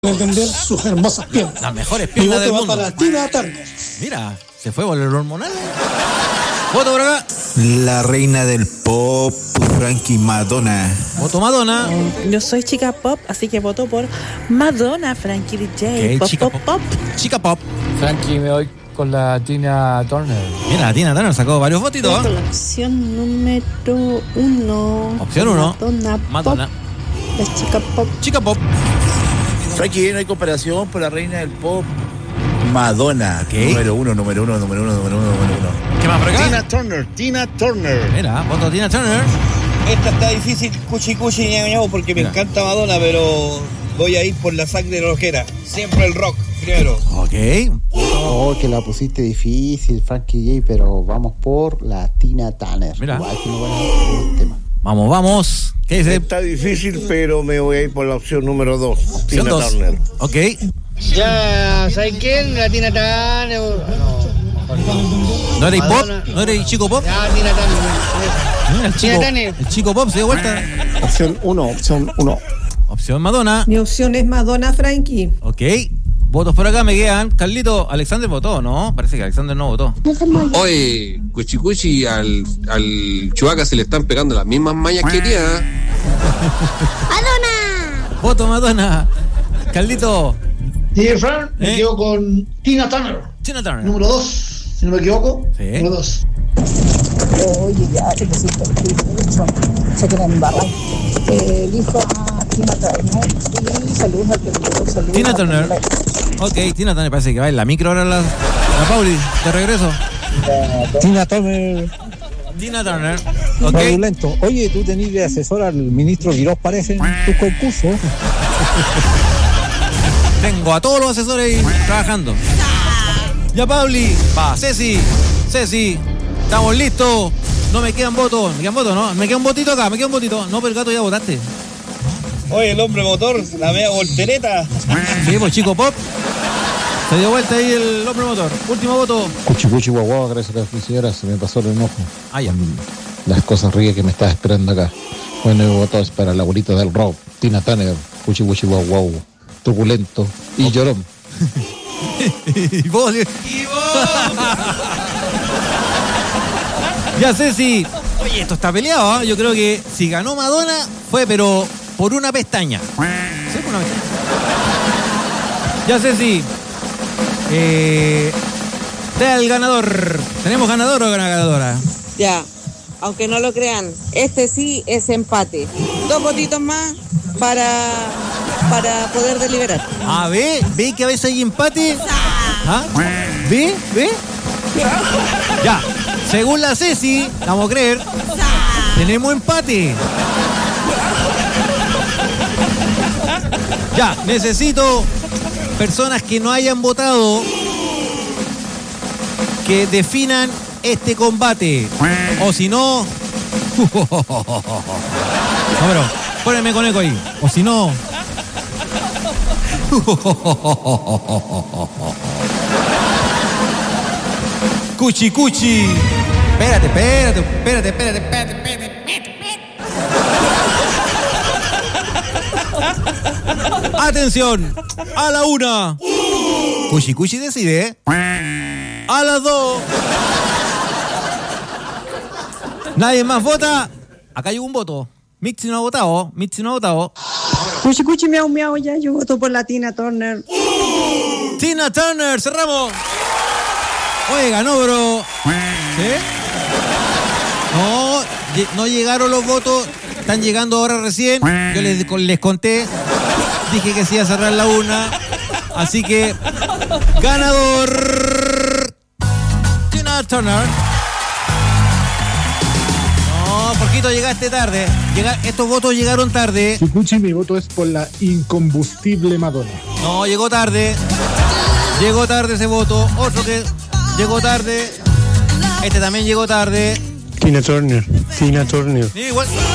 Vender sus hermosas piernas. Las mejores piernas del mundo. Para Tina Turner. Mira, se fue volver hormonal. Voto por acá. La reina del pop, Frankie Madonna. Voto Madonna. Yo soy chica pop, así que voto por Madonna, Frankie DJ. Ok, Pop, chica pop, pop. Chica pop. Frankie, me voy con la Tina Turner. Mira, la Tina Turner sacó varios votitos. Con la opción número 1. Opción 1. Madonna. Madonna. La chica pop. Chica pop. Frankie, no hay comparación por la reina del pop, Madonna. Ok. Número uno. ¿Qué más por acá? Tina Turner. Mira, voto Tina Turner. Esta está difícil, cuchi, ñau, porque me Mira. encanta Madonna, pero voy a ir por la sangre rojera. Siempre el rock, primero. Ok. Oh, que la pusiste difícil, Frankie J, pero vamos por la Tina Turner. Mira. Igual que no van a el tema. Vamos. ¿Qué dice? Está difícil, pero me voy a ir por la opción número 2. Opción Tina 2. Turner. Ok. Ya, ¿sabes quién? La Tina Turner. ¿No eres pop? Madonna. ¿No eres chico pop? Ya, Tina Turner. Mira, Tina Turner. el chico pop se dio vuelta. Opción 1. Opción Madonna. Mi opción es Madonna, Frankie. Ok. Votos por acá me quedan. Carlito, Alexander votó, ¿no? Parece que Alexander no votó. Oye, Cuchicuchi, al Chewbacca se le están pegando las mismas mañas que tía. Voto Madonna. Carlito. Y Fran, me quedo con Tina Turner. Tina Turner. Número 2, si no me equivoco. Sí. Número 2. Oye, ya, te pusiste mucho. Se quieren embarrar. Elijo a Tina Turner. Y saludos al que le saludos. Tina Turner. Ok, Tina Turner parece que va en la micro ahora la Pauli. De regreso. Tina Turner, Tina Turner. Ok. fraudulento. Oye, tú tenés de asesor al ministro Quiroz, parece, en tu concurso. Tengo a todos los asesores ahí trabajando. Ya, Pauli. Va, Ceci. Estamos listos. No me quedan votos. ¿Me quedan votos, no? Me queda un votito acá. No, pero el gato ya votaste. Oye, el hombre motor, la media voltereta. Sí, pues chico pop. Se dio vuelta ahí el hombre motor. Último voto. Cuchi, guau, gracias a la señora, se me pasó el enojo. Ah, ya. Las cosas ricas que me estás esperando acá. Bueno, y votos para la abuelita del rock, Tina Turner, Cuchi, guau, truculento y llorón. Y vos. Ya, Ceci. Oye, esto está peleado, ¿eh? Yo creo que si ganó Madonna fue, pero por una pestaña. Sí, por una pestaña. Ya, Ceci. Sea el ganador. ¿Tenemos ganador o ganadora? Ya, aunque no lo crean, este sí es empate. 2 votitos más para poder deliberar. Ah, ¿ve que a veces hay empate? ¿Ah? ¿Ve? Ya, según la Ceci, vamos a creer, tenemos empate. Ya, necesito personas que no hayan votado que definan este combate. O si no... No, pero pónganme con eco ahí. O si no... Cuchi. Espérate. Atención. A la 1. Cuchi decide. A las 2. Nadie más vota. Acá hay un voto. Mitzi no ha votado. Cuchi, miau, ya. Yo voto por la Tina Turner. Tina Turner, cerramos. Oye, ganó, bro. ¿Sí? No llegaron los votos. Están llegando ahora recién. Yo les conté. Dije que se iba a cerrar la 1. Así que, ganador Tina Turner. No, Porquito, llegaste tarde. Estos votos llegaron tarde. Cuchi, mi voto es por la incombustible Madonna. No, llegó tarde ese voto. Otro que llegó tarde. Este también llegó tarde. Tina Turner. Sí, igual.